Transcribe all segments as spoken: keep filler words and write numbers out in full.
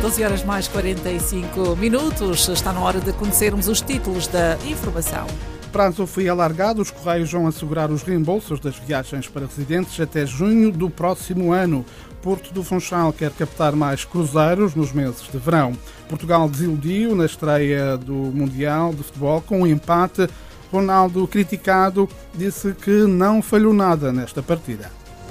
doze horas mais quarenta e cinco minutos. Está na hora de conhecermos os títulos da informação. O prazo foi alargado. Os Correios vão assegurar os reembolsos das viagens para residentes até junho do próximo ano. Porto do Funchal quer captar mais cruzeiros nos meses de verão. Portugal desiludiu na estreia do Mundial de Futebol com um empate. Ronaldo, criticado, disse que não falhou nada nesta partida.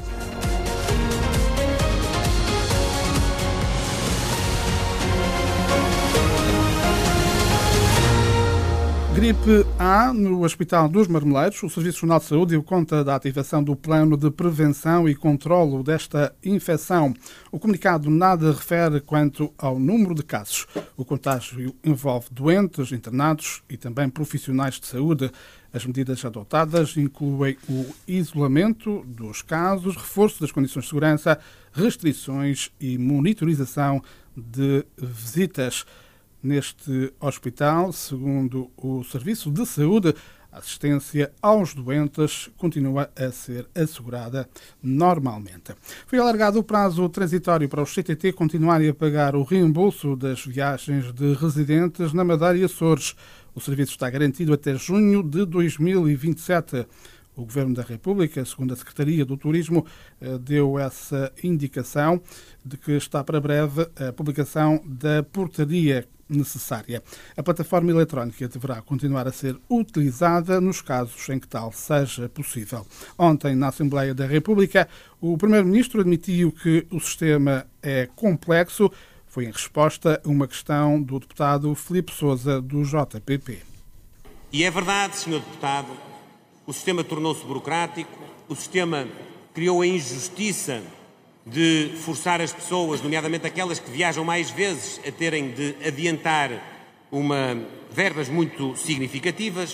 Gripe A no Hospital dos Marmeleiros. O Serviço Nacional de Saúde deu conta da ativação do plano de prevenção e controlo desta infecção. O comunicado nada refere quanto ao número de casos. O contágio envolve doentes, internados e também profissionais de saúde. As medidas adotadas incluem o isolamento dos casos, reforço das condições de segurança, restrições e monitorização de visitas. Neste hospital, segundo o Serviço de Saúde, a assistência aos doentes continua a ser assegurada normalmente. Foi alargado o prazo transitório para os C T T continuarem a pagar o reembolso das viagens de residentes na Madeira e Açores. O serviço está garantido até junho de dois mil e vinte e sete. O Governo da República, segundo a Secretaria do Turismo, deu essa indicação de que está para breve a publicação da portaria necessária. A plataforma eletrónica deverá continuar a ser utilizada nos casos em que tal seja possível. Ontem, na Assembleia da República, o Primeiro-Ministro admitiu que o sistema é complexo. Foi em resposta a uma questão do deputado Filipe Sousa, do J P P. E é verdade, senhor deputado, o sistema tornou-se burocrático, o sistema criou a injustiça de forçar as pessoas, nomeadamente aquelas que viajam mais vezes, a terem de adiantar uma verbas muito significativas.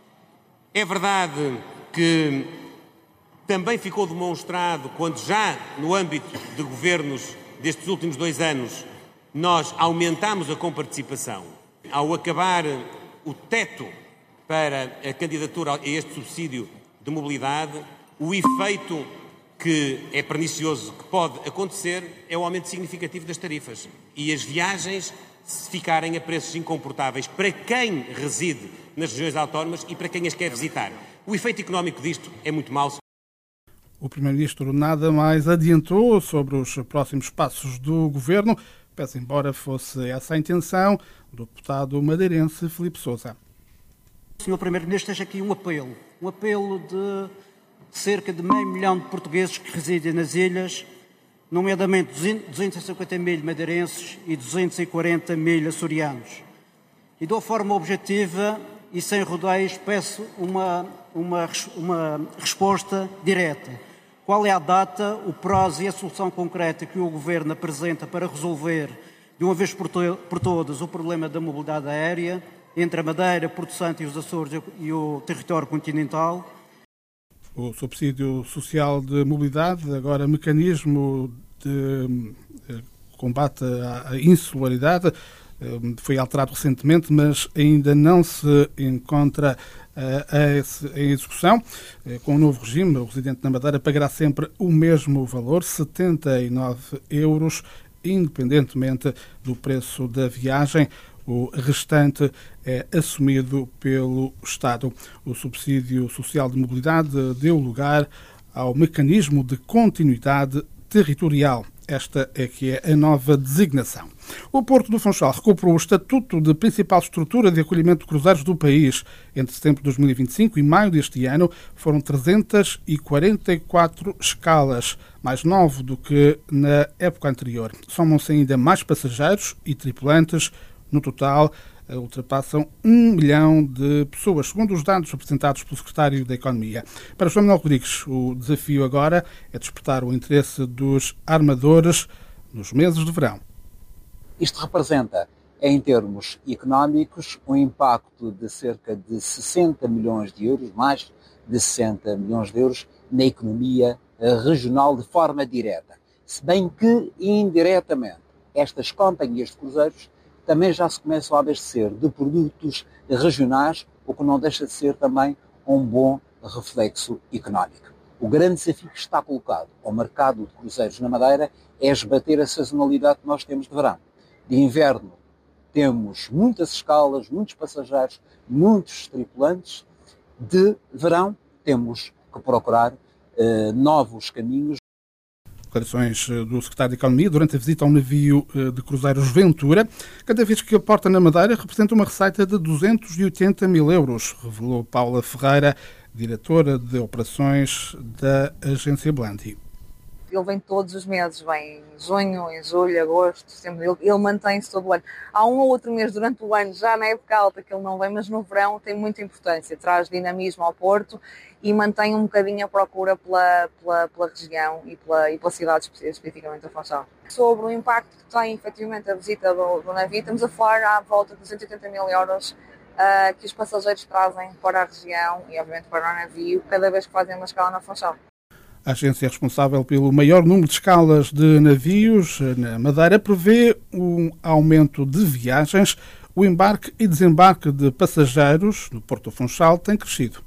É verdade que também ficou demonstrado, quando já no âmbito de governos destes últimos dois anos, nós aumentámos a comparticipação. Ao acabar o teto para a candidatura a este subsídio de mobilidade, o efeito que é pernicioso que pode acontecer é o aumento significativo das tarifas. E as viagens, se ficarem a preços incomportáveis para quem reside nas regiões autónomas e para quem as quer visitar. O efeito económico disto é muito mau. O Primeiro-Ministro nada mais adiantou sobre os próximos passos do Governo, pese embora fosse essa a intenção do deputado madeirense Filipe Sousa. senhor Primeiro-Ministro, deixa aqui um apelo, um apelo de cerca de meio milhão de portugueses que residem nas ilhas, nomeadamente duzentos e cinquenta mil madeirenses e duzentos e quarenta mil açorianos. E de uma forma objetiva e sem rodeios peço uma, uma, uma resposta direta. Qual é a data, o prazo e a solução concreta que o Governo apresenta para resolver de uma vez por, to- por todas o problema da mobilidade aérea entre a Madeira, Porto Santo e os Açores e o território continental? O subsídio social de mobilidade, agora mecanismo de combate à insularidade, foi alterado recentemente, mas ainda não se encontra em execução. Com o novo regime, o residente na Madeira pagará sempre o mesmo valor, setenta e nove euros, independentemente do preço da viagem. O restante é assumido pelo Estado. O subsídio social de mobilidade deu lugar ao mecanismo de continuidade territorial. Esta é que é a nova designação. O Porto do Funchal recuperou o estatuto de principal estrutura de acolhimento de cruzeiros do país. Entre setembro de dois mil e vinte e cinco e maio deste ano foram trezentas e quarenta e quatro escalas, mais nove do que na época anterior. Somam-se ainda mais passageiros e tripulantes. No total, ultrapassam um milhão de pessoas, segundo os dados apresentados pelo Secretário da Economia. Para João Manuel Rodrigues, o desafio agora é despertar o interesse dos armadores nos meses de verão. Isto representa, em termos económicos, um impacto de cerca de sessenta milhões de euros, mais de sessenta milhões de euros, na economia regional de forma direta. Se bem que, indiretamente, estas companhias de cruzeiros também já se começam a abastecer de produtos regionais, o que não deixa de ser também um bom reflexo económico. O grande desafio que está colocado ao mercado de cruzeiros na Madeira é esbater a sazonalidade que nós temos de verão. De inverno temos muitas escalas, muitos passageiros, muitos tripulantes. De verão temos que procurar uh, novos caminhos. Declarações do secretário de Economia durante a visita ao navio de cruzeiros Ventura. Cada vez que aporta na Madeira representa uma receita de duzentos e oitenta mil euros, revelou Paula Ferreira, diretora de operações da agência Blandi. Ele vem todos os meses, vem em junho, em julho, agosto, setembro, ele, ele mantém-se todo o ano. Há um ou outro mês durante o ano, já na época alta, que ele não vem, mas no verão tem muita importância, traz dinamismo ao Porto e mantém um bocadinho a procura pela, pela, pela região e pela, e pela cidade, especificamente a Funchal. Sobre o impacto que tem, efetivamente, a visita do, do navio, estamos a falar à volta de duzentos e oitenta mil euros uh, que os passageiros trazem para a região e, obviamente, para o navio, cada vez que fazem uma escala na Funchal. A agência responsável pelo maior número de escalas de navios na Madeira prevê um aumento de viagens. O embarque e desembarque de passageiros no Porto do Funchal tem crescido.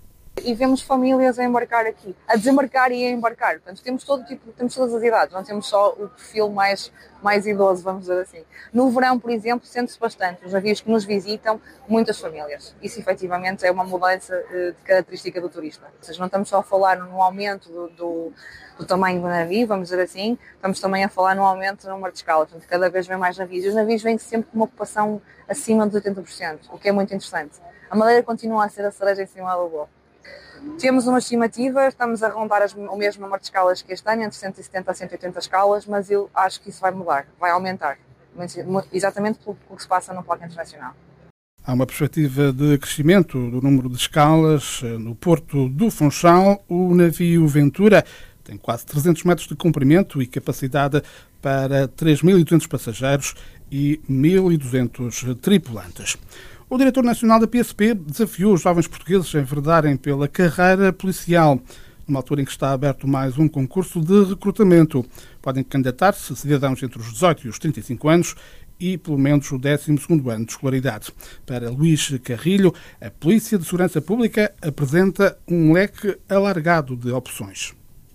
E vemos famílias a embarcar aqui, a desembarcar e a embarcar. Portanto, temos todo tipo, temos todas as idades, não temos só o perfil mais, mais idoso, vamos dizer assim. No verão, por exemplo, sente-se bastante os navios que nos visitam, muitas famílias. Isso, efetivamente, é uma mudança de característica do turista. Ou seja, não estamos só a falar no aumento do, do, do tamanho do navio, vamos dizer assim, estamos também a falar no aumento do número de escalas. Portanto, cada vez vem mais navios. E os navios vêm sempre com uma ocupação acima de oitenta por cento, o que é muito interessante. A Madeira continua a ser a cereja em cima do bolo. Temos uma estimativa, estamos a rondar as, o mesmo número de escalas que este ano, entre cento e setenta a cento e oitenta escalas, mas eu acho que isso vai mudar, vai aumentar, exatamente pelo que se passa no Parque Internacional. Há uma perspectiva de crescimento do número de escalas no Porto do Funchal. O navio Ventura tem quase trezentos metros de comprimento e capacidade para três mil e duzentos passageiros e mil e duzentos tripulantes. O diretor nacional da P S P desafiou os jovens portugueses a enverdarem pela carreira policial, numa altura em que está aberto mais um concurso de recrutamento. Podem candidatar-se cidadãos entre os dezoito e os trinta e cinco anos e pelo menos o décimo segundo ano de escolaridade. Para Luís Carrilho, a Polícia de Segurança Pública apresenta um leque alargado de opções.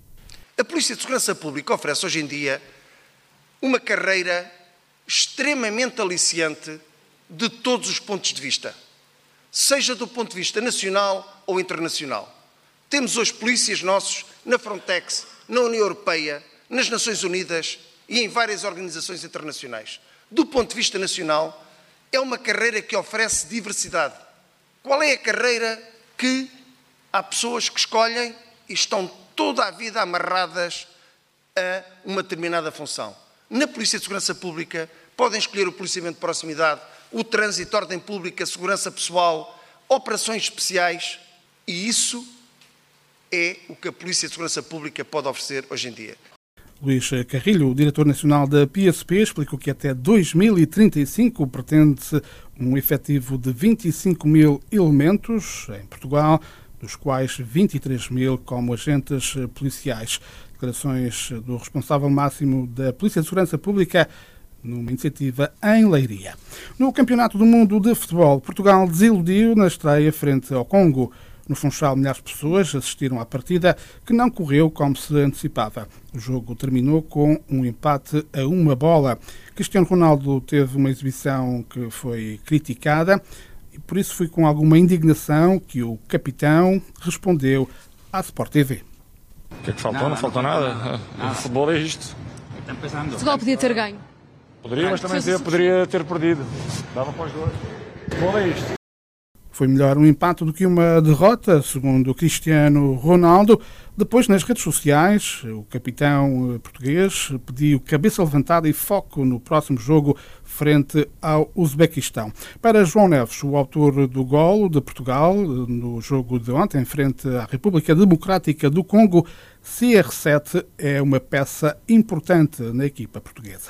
A Polícia de Segurança Pública oferece hoje em dia uma carreira extremamente aliciante de todos os pontos de vista, seja do ponto de vista nacional ou internacional. Temos hoje polícias nossos na Frontex, na União Europeia, nas Nações Unidas e em várias organizações internacionais. Do ponto de vista nacional, é uma carreira que oferece diversidade. Qual é a carreira que há pessoas que escolhem e estão toda a vida amarradas a uma determinada função? Na Polícia de Segurança Pública podem escolher o policiamento de proximidade, o trânsito, ordem pública, segurança pessoal, operações especiais, e isso é o que a Polícia de Segurança Pública pode oferecer hoje em dia. Luís Carrilho, o diretor nacional da P S P, explicou que até dois mil e trinta e cinco pretende-se um efetivo de vinte e cinco mil elementos em Portugal, dos quais vinte e três mil como agentes policiais. Declarações do responsável máximo da Polícia de Segurança Pública numa iniciativa em Leiria. No Campeonato do Mundo de Futebol, Portugal desiludiu na estreia frente ao Congo. No Funchal, milhares de pessoas assistiram à partida, que não correu como se antecipava. O jogo terminou com um empate a uma bola. Cristiano Ronaldo teve uma exibição que foi criticada e por isso foi com alguma indignação que o capitão respondeu à Sport T V. O que é que faltou? Não, não, não faltou nada. Não, não. O futebol é isto. Portugal podia ter ganho. Poderia, mas também ter, poderia ter perdido. Dava para os dois. O futebol é isto. Foi melhor um empate do que uma derrota, segundo Cristiano Ronaldo. Depois, nas redes sociais, o capitão português pediu cabeça levantada e foco no próximo jogo frente ao Uzbequistão. Para João Neves, o autor do golo de Portugal no jogo de ontem, frente à República Democrática do Congo, C R sete é uma peça importante na equipa portuguesa.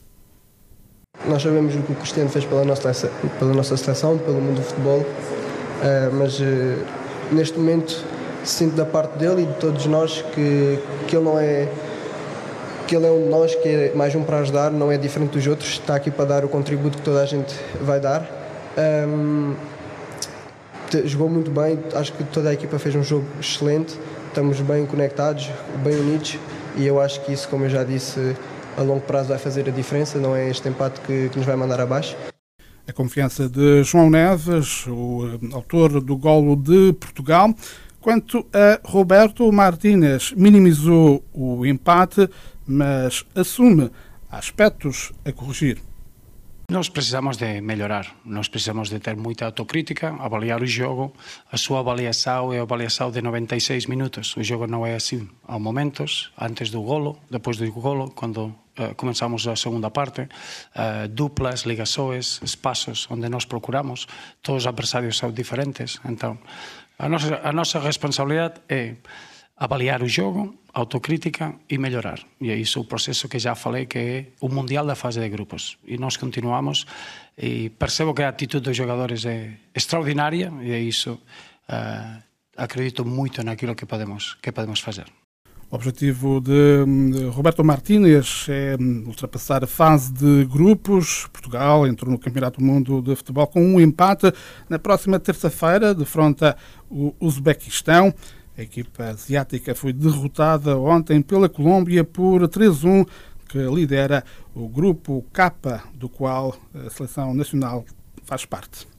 Nós sabemos o que o Cristiano fez pela nossa, pela nossa seleção, pelo mundo do futebol, uh, mas uh, neste momento sinto da parte dele e de todos nós que, que ele não é que ele é um de nós, que é mais um para ajudar, não é diferente dos outros, está aqui para dar o contributo que toda a gente vai dar. Um, te, jogou muito bem, acho que toda a equipa fez um jogo excelente, estamos bem conectados, bem unidos e eu acho que isso, como eu já disse, a longo prazo vai fazer a diferença, não é este empate que, que nos vai mandar abaixo. A confiança de João Neves, o autor do golo de Portugal. Quanto a Roberto Martínez, minimizou o empate, mas assume aspectos a corrigir. Nós precisamos de melhorar, nós precisamos de ter muita autocrítica, avaliar o jogo. A sua avaliação é a avaliação de noventa e seis minutos. O jogo não é assim. Há momentos, antes do golo, depois do golo, quando uh, começamos a segunda parte, uh, duplas, ligações, espaços onde nós procuramos. Todos os adversários são diferentes. Então, a nossa, a nossa responsabilidade é avaliar o jogo, autocrítica e melhorar. E é isso o processo que já falei, que é o Mundial da fase de grupos. E nós continuamos e percebo que a atitude dos jogadores é extraordinária e é isso, uh, acredito muito naquilo que podemos, que podemos fazer. O objetivo de Roberto Martínez é ultrapassar a fase de grupos. Portugal entrou no Campeonato do Mundo de Futebol com um empate. Na próxima terça-feira, defronta o Uzbequistão. A equipa asiática foi derrotada ontem pela Colômbia por três a um, que lidera o grupo K, do qual a seleção nacional faz parte.